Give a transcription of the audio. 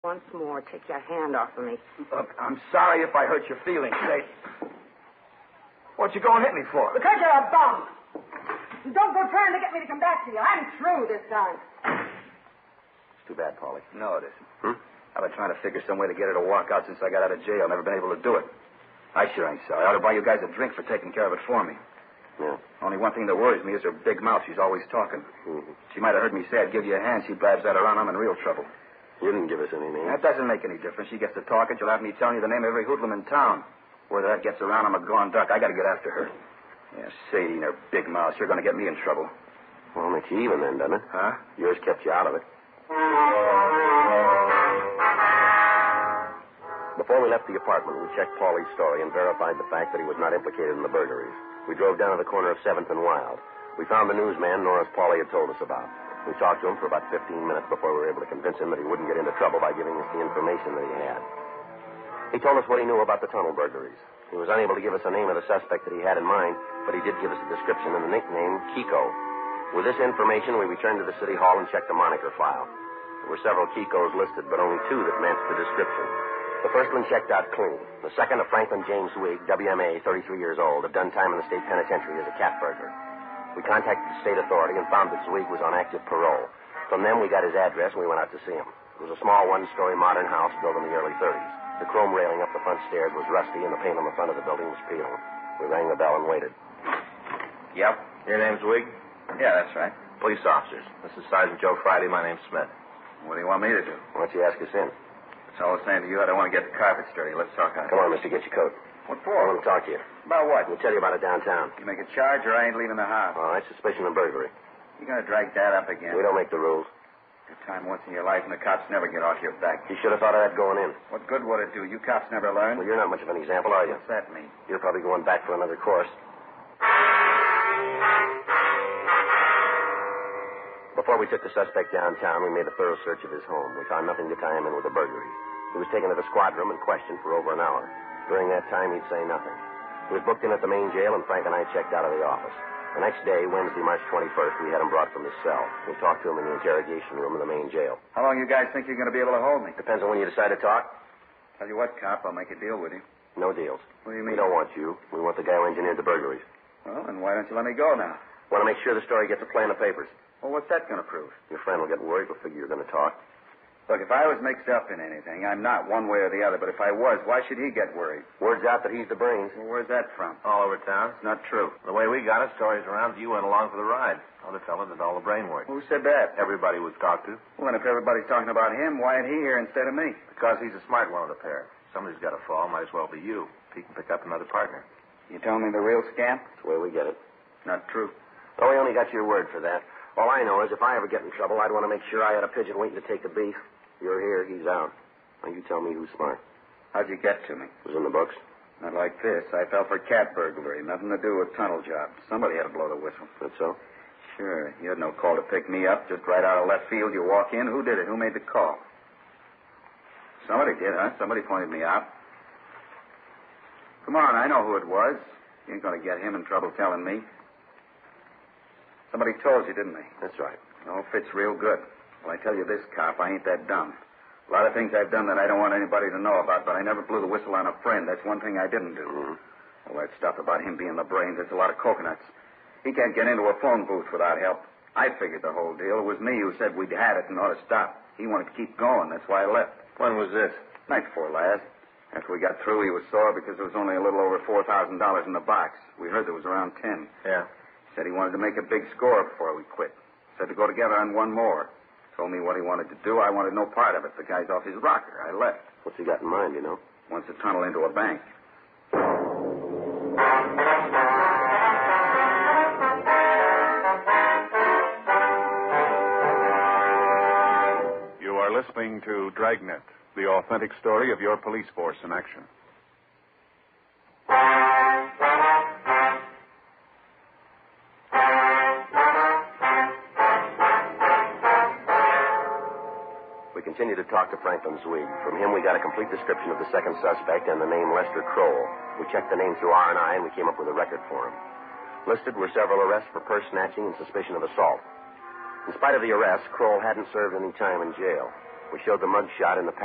Once more, take your hand off of me. Look, I'm sorry if I hurt your feelings, Kate. What'd you go and hit me for? Because you're a bum. And don't go trying to get me to come back to you. I'm through this time. It's too bad, Paulie. No, it isn't. I've been trying to figure some way to get her to walk out since I got out of jail. Never been able to do it. I sure ain't sorry. I ought to buy you guys a drink for taking care of it for me. Yeah. Only one thing that worries me is her big mouth. She's always talking. Mm-hmm. She might have heard me say I'd give you a hand. She blabs that around. I'm in real trouble. You didn't give us any names. That doesn't make any difference. She gets to talking. She'll have me telling you the name of every hoodlum in town. Whether that gets around, I'm a gone duck. I got to get after her. Yeah, Sadie and her big mouth. You're going to get me in trouble. Well, makes you even then, doesn't it? Huh? Yours kept you out of it. Before we left the apartment, we checked Paulie's story and verified the fact that he was not implicated in the burglaries. We drove down to the corner of 7th and Wild. We found the newsman Norris Paulie had told us about. We talked to him for about 15 minutes before we were able to convince him that he wouldn't get into trouble by giving us the information that he had. He told us what he knew about the tunnel burglaries. He was unable to give us the name of the suspect that he had in mind, but he did give us a description and the nickname Kiko. With this information, we returned to the city hall and checked the moniker file. There were several Kikos listed, but only 2 that matched the description. The first one checked out clean. The second, a Franklin James Wig, WMA, 33 years old, had done time in the state penitentiary as a cat burglar. We contacted the state authority and found that Zweig was on active parole. From them, we got his address and we went out to see him. It was a small one-story modern house built in the early 30s. The chrome railing up the front stairs was rusty and the paint on the front of the building was peeling. We rang the bell and waited. Yep. Your name's Wig? Yeah, that's right. Police officers. This is Sergeant Joe Friday. My name's Smith. What do you want me to do? Why don't you ask us in? That's all I was saying to you. I don't want to get the carpet dirty. Let's talk on it. Come on, mister, get your coat. What I for? want to talk to you. About what? We'll tell you about it downtown. You make a charge or I ain't leaving the house. All right, suspicion of burglary. You're going to drag that up again. We don't make the rules. Your time once in your life and the cops never get off your back. You should have thought of that going in. What good would it do? You cops never learn. Well, you're not much of an example, are you? What's that mean? You're probably going back for another course. Before we took the suspect downtown, we made a thorough search of his home. We found nothing to tie him in with the burglary. He was taken to the squad room and questioned for over an hour. During that time, he'd say nothing. He was booked in at the main jail, and Frank and I checked out of the office. The next day, Wednesday, March 21st, we had him brought from his cell. We talked to him in the interrogation room of the main jail. How long you guys think you're going to be able to hold me? Depends on when you decide to talk. Tell you what, cop, I'll make a deal with you. No deals. What do you We mean? don't want you. We want the guy who engineered the burglaries. Well, then why don't you let me go now? Want to make sure the story gets a play in the papers. Well, what's that going to prove? Your friend will get worried. We'll figure you're going to talk. Look, if I was mixed up in anything, I'm not one way or the other, but if I was, why should he get worried? Word's out that he's the brains. Well, where's that from? All over town. It's not true. The way we got it, stories around that you went along for the ride. Other fella did all the brain work. Who said that? Everybody was talked to. Well, then if everybody's talking about him, why ain't he here instead of me? Because he's a smart one of the pair. Somebody's got to fall. Might as well be you. He can pick up another partner. You telling me the real scamp? That's the way we get it. Not true. Oh, we only got your word for that. All I know is if I ever get in trouble, I'd want to make sure I had a pigeon waiting to take the beef. You're here, he's out. Now you tell me who's smart. How'd you get to me? It was in the books. Not like this. I fell for cat burglary. Nothing to do with tunnel jobs. Somebody had to blow the whistle. That's so? Sure. You had no call to pick me up. Just right out of left field, you walk in. Who did it? Who made the call? Somebody did, huh? Somebody pointed me out. Come on, I know who it was. You ain't going to get him in trouble telling me. Somebody told you, didn't they? That's right. Oh, fits real good. Well, I tell you this, cop, I ain't that dumb. A lot of things I've done that I don't want anybody to know about, but I never blew the whistle on a friend. That's one thing I didn't do. Mm-hmm. All that stuff about him being the brains, it's a lot of coconuts. He can't get into a phone booth without help. I figured the whole deal. It was me who said we'd had it and ought to stop. He wanted to keep going. That's why I left. When was this? Night before last. After we got through, he was sore because there was only a little over $4,000 in the box. We heard there was around 10. Yeah. Said he wanted to make a big score before we quit. Said to go together on one more. Told me what he wanted to do. I wanted no part of it. The guy's off his rocker. I left. What's he got in mind, you know? Wants to tunnel into a bank. You are listening to Dragnet, the authentic story of your police force in action. We continued to talk to Franklin Zweig. From him, we got a complete description of the second suspect and the name Lester Kroll. We checked the name through R&I, and we came up with a record for him. Listed were several arrests for purse snatching and suspicion of assault. In spite of the arrest, Kroll hadn't served any time in jail. We showed the mug shot in the